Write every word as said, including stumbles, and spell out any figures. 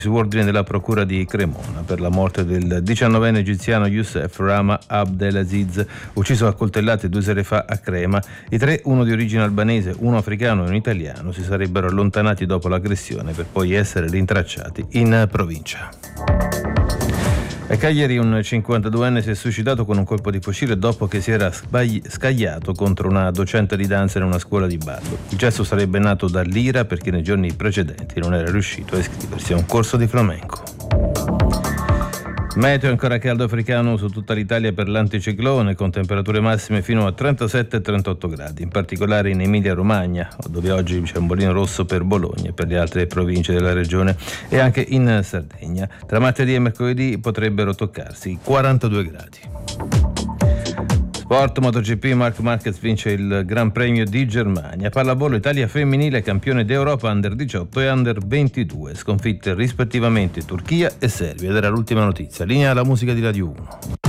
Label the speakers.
Speaker 1: su ordine della procura di Cremona per la morte del diciannovenne egiziano Youssef Rama Abdelaziz, ucciso a coltellate due sere fa a Crema. I tre, uno di origine albanese, uno africano e un italiano, si sarebbero allontanati dopo l'aggressione per poi essere rintracciati in provincia. A Cagliari un cinquantaduenne si è suicidato con un colpo di fucile dopo che si era sbagli- scagliato contro una docente di danza in una scuola di ballo. Il gesto sarebbe nato dall'ira perché nei giorni precedenti non era riuscito a iscriversi a un corso di flamenco. Meteo ancora caldo africano su tutta l'Italia per l'anticiclone, con temperature massime fino a trentasette e trentotto gradi, in particolare in Emilia-Romagna, dove oggi c'è un bollino rosso per Bologna e per le altre province della regione, e anche in Sardegna. Tra martedì e mercoledì potrebbero toccarsi i quarantadue gradi. Sport MotoGP, Marc Marquez vince il Gran Premio di Germania. Pallavolo, Italia femminile campione d'Europa under diciotto e under ventidue, sconfitte rispettivamente Turchia e Serbia. Ed era l'ultima notizia. Linea alla musica di Radio uno.